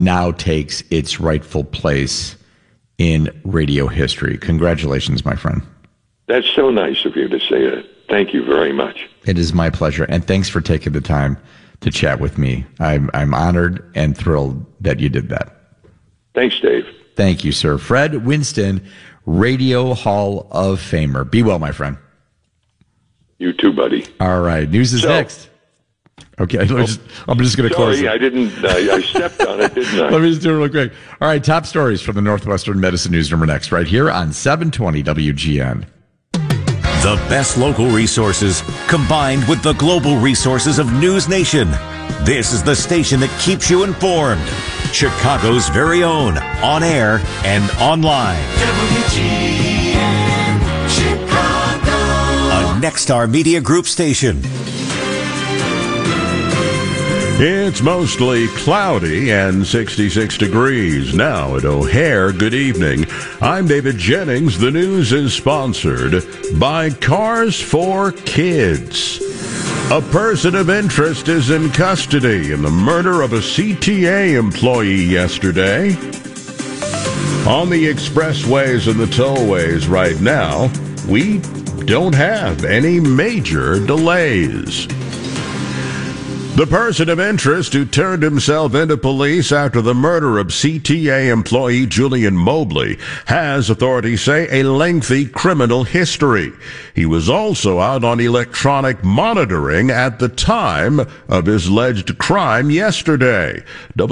now takes its rightful place in radio history. Congratulations, my friend. That's so nice of you to say that. Thank you very much. It is my pleasure, and thanks for taking the time to chat with me. I'm honored and thrilled that you did that. Thanks, Dave. Thank you, sir. Fred Winston, Radio Hall of Famer. Be well, my friend. You too, buddy. All right. News is next. Okay. I'm just going to close it. Sorry, I stepped on it, didn't I? Let me just do it real quick. All right. Top stories from the Northwestern Medicine Newsroom are next, right here on 720 WGN. The best local resources combined with the global resources of News Nation. This is the station that keeps you informed. Chicago's very own, on air and online. WGN Chicago. A Nexstar Media Group station. It's mostly cloudy and 66 degrees now at O'Hare. Good evening. I'm David Jennings. The news is sponsored by Cars for Kids. A person of interest is in custody in the murder of a CTA employee yesterday. On the expressways and the tollways right now, we don't have any major delays. The person of interest who turned himself into police after the murder of CTA employee Julian Mobley has, authorities say, a lengthy criminal history. He was also out on electronic monitoring at the time of his alleged crime yesterday.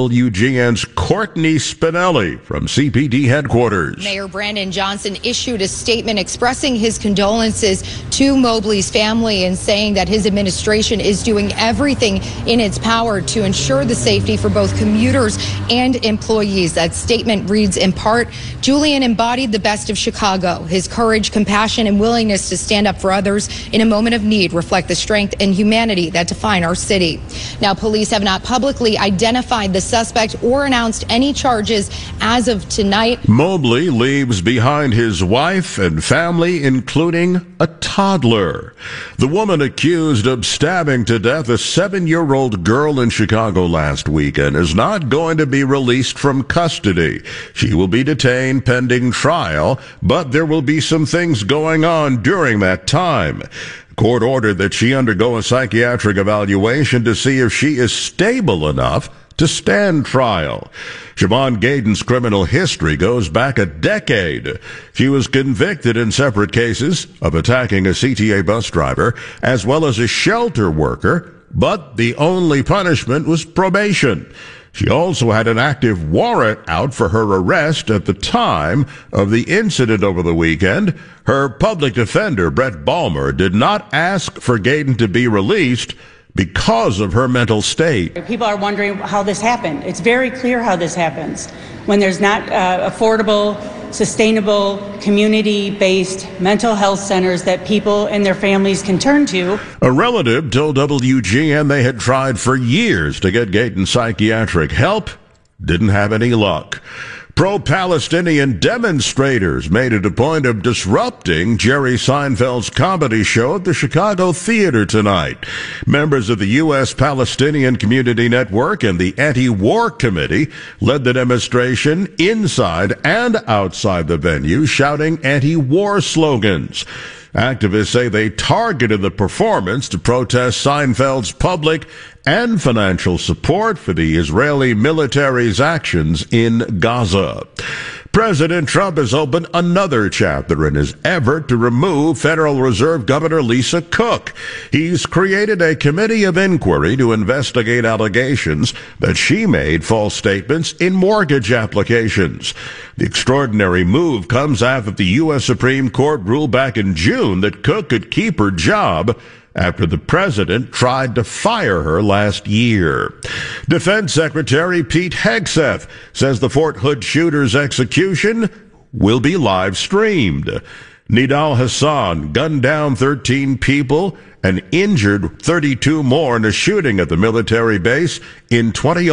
WGN's Courtney Spinelli from CPD headquarters. Mayor Brandon Johnson issued a statement expressing his condolences to Mobley's family and saying that his administration is doing everything in its power to ensure the safety for both commuters and employees. That statement reads in part, Julian embodied the best of Chicago. His courage, compassion, and willingness to stand up for others in a moment of need reflect the strength and humanity that define our city. Now, police have not publicly identified the suspect or announced any charges as of tonight. Mobley leaves behind his wife and family, including a toddler. The woman accused of stabbing to death a 7-year-old girl in Chicago last weekend is not going to be released from custody. She will be detained pending trial, but there will be some things going on during that time. Court ordered that she undergo a psychiatric evaluation to see if she is stable enough to stand trial. Siobhan Gaydon's criminal history goes back a decade. She was convicted in separate cases of attacking a CTA bus driver as well as a shelter worker, but the only punishment was probation. She also had an active warrant out for her arrest at the time of the incident over the weekend. Her public defender, Brett Balmer, did not ask for Gaydon to be released because of her mental state. People are wondering how this happened. It's very clear how this happens. When there's not affordable, sustainable, community-based mental health centers that people and their families can turn to. A relative told WGN they had tried for years to get Gaydon psychiatric help. Didn't have any luck. Pro-Palestinian demonstrators made it a point of disrupting Jerry Seinfeld's comedy show at the Chicago Theater tonight. Members of the U.S. Palestinian Community Network and the Anti-War Committee led the demonstration inside and outside the venue, shouting anti-war slogans. Activists say they targeted the performance to protest Seinfeld's public and financial support for the Israeli military's actions in Gaza. President Trump has opened another chapter in his effort to remove Federal Reserve Governor Lisa Cook. He's created a committee of inquiry to investigate allegations that she made false statements in mortgage applications. The extraordinary move comes after the U.S. Supreme Court ruled back in June that Cook could keep her job after the president tried to fire her last year. Defense Secretary Pete Hegseth says the Fort Hood shooter's execution will be live streamed. Nidal Hassan gunned down 13 people and injured 32 more in a shooting at the military base in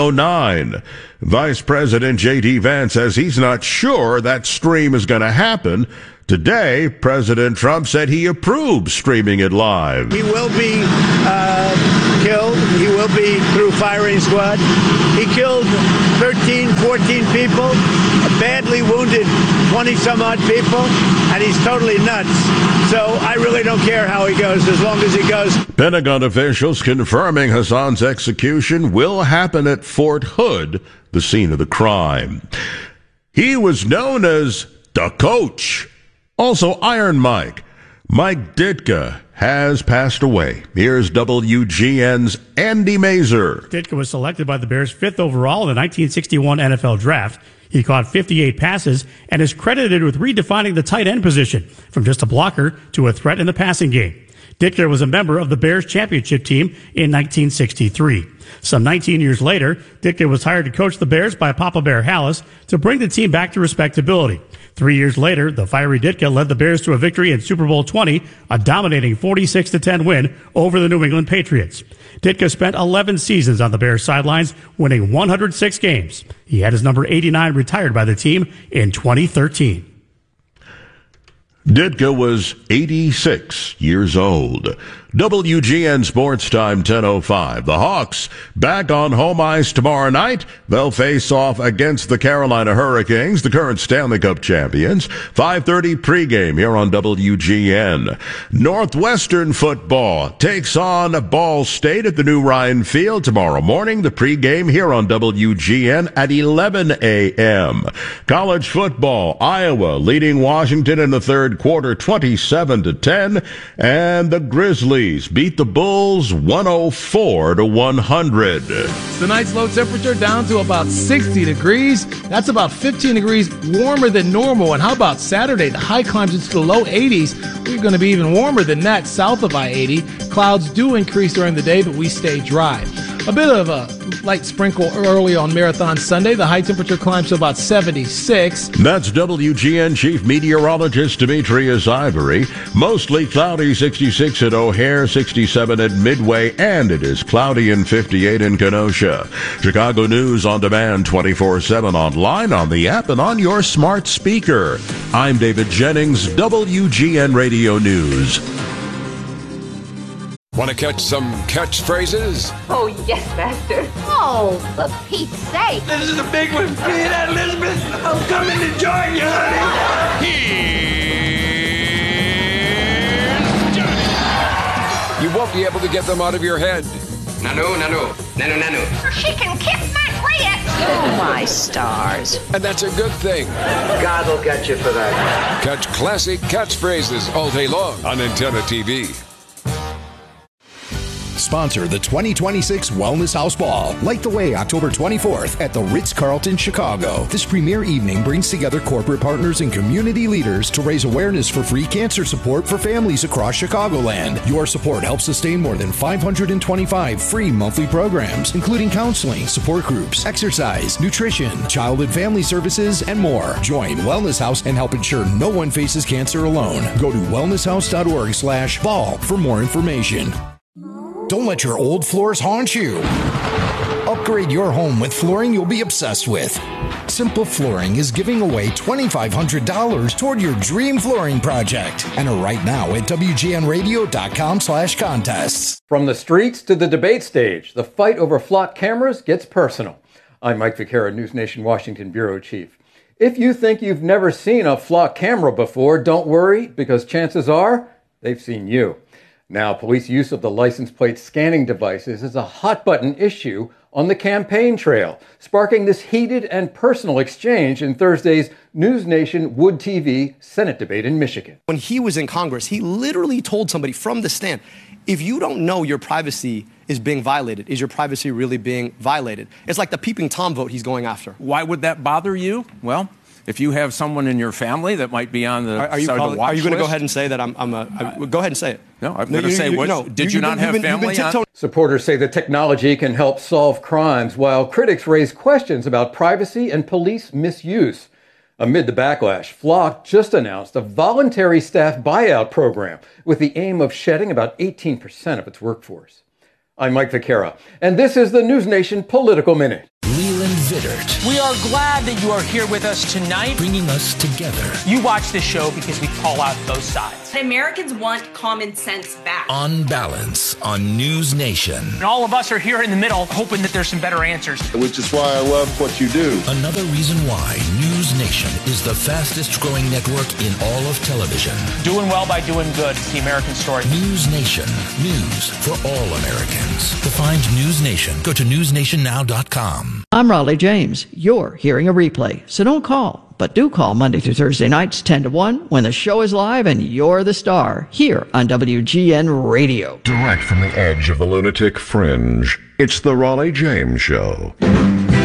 2009. Vice President J.D. Vance says he's not sure that stream is going to happen. Today, President Trump said he approves streaming it live. He will be killed. He will be through firing squad. He killed 13 14 people, badly wounded 20-some-odd people, and he's totally nuts. So I really don't care how he goes as long as he goes. Pentagon officials confirming Hassan's execution will happen at Fort Hood, the scene of the crime. He was known as the Coach. Also, Iron Mike Ditka has passed away. Here's WGN's Andy Mazer. Ditka was selected by the Bears 5th overall in the 1961 NFL Draft. He caught 58 passes and is credited with redefining the tight end position from just a blocker to a threat in the passing game. Ditka was a member of the Bears championship team in 1963. Some 19 years later, Ditka was hired to coach the Bears by Papa Bear Halas to bring the team back to respectability. 3 years later, the fiery Ditka led the Bears to a victory in Super Bowl 20, a dominating 46-10 win over the New England Patriots. Ditka spent 11 seasons on the Bears sidelines, winning 106 games. He had his number 89 retired by the team in 2013. Ditka was 86 years old. WGN Sports Time 10:05. The Hawks back on home ice tomorrow night. They'll face off against the Carolina Hurricanes, the current Stanley Cup champions. 5:30 pregame here on WGN. Northwestern football takes on Ball State at the new Ryan Field tomorrow morning. The pregame here on WGN at 11 a.m. College football, Iowa leading Washington in the third quarter 27-10, and the Grizzlies beat the Bulls 104-100. Tonight's low temperature down to about 60 degrees. That's about 15 degrees warmer than normal. And how about Saturday? The high climbs into the low 80s. We're going to be even warmer than that south of I-80. Clouds do increase during the day, but we stay dry. A bit of a light sprinkle early on Marathon Sunday. The high temperature climbs to about 76. That's WGN Chief Meteorologist Demetrius Ivory. Mostly cloudy, 66 at O'Hare, 67 at Midway, and it is cloudy and 58 in Kenosha. Chicago News on demand 24/7 online, on the app, and on your smart speaker. I'm David Jennings, WGN Radio News. Want to catch some catchphrases? Oh, yes, Master. Oh, for Pete's sake. This is a big one. You hear that, Elizabeth? I'm coming to join you, honey. Here's Johnny. You won't be able to get them out of your head. Nanu. She can kiss my grits. Oh, my stars. And that's a good thing. God will get you for that. Catch classic catchphrases all day long on Antenna TV. Sponsor the 2026 Wellness House Ball. Light the way October 24th at the Ritz-Carlton, Chicago. This premier evening brings together corporate partners and community leaders to raise awareness for free cancer support for families across Chicagoland. Your support helps sustain more than 525 free monthly programs, including counseling, support groups, exercise, nutrition, child and family services, and more. Join Wellness House and help ensure no one faces cancer alone. Go to wellnesshouse.org/ball for more information. Don't let your old floors haunt you. Upgrade your home with flooring you'll be obsessed with. Simple Flooring is giving away $2,500 toward your dream flooring project. Enter right now at WGNradio.com/contests. From the streets to the debate stage, the fight over flock cameras gets personal. I'm Mike Vaquera, News Nation Washington Bureau Chief. If you think you've never seen a flock camera before, don't worry, because chances are they've seen you. Now, police use of the license plate scanning devices is a hot-button issue on the campaign trail, sparking this heated and personal exchange in Thursday's News Nation Wood TV Senate debate in Michigan. When he was in Congress, he literally told somebody from the stand, if you don't know your privacy is being violated, is your privacy really being violated? It's like the peeping Tom vote he's going after. Why would that bother you? Well, if you have someone in your family that might be on the Are you going to go ahead and say that go ahead and say it? No, I'm going to say, did you not have family on? Supporters say the technology can help solve crimes, while critics raise questions about privacy and police misuse. Amid the backlash, Flock just announced a voluntary staff buyout program with the aim of shedding about 18% of its workforce. I'm Mike Vaquera, and this is the News Nation Political Minute. Leland Vittert. We are glad that you are here with us tonight. Bringing us together. You watch this show because we call out both sides. Americans want common sense back. On Balance on News Nation. And all of us are here in the middle hoping that there's some better answers. Which is why I love what you do. Another reason why News Nation is the fastest growing network in all of television. Doing well by doing good. It's the American story. News Nation. News for all Americans. To find News Nation, go to newsnationnow.com. I'm Raleigh James. You're hearing a replay, so don't call. But do call Monday through Thursday nights 10 to 1 when the show is live and you're the star here on WGN Radio. Direct from the edge of the lunatic fringe, it's the Raleigh James Show.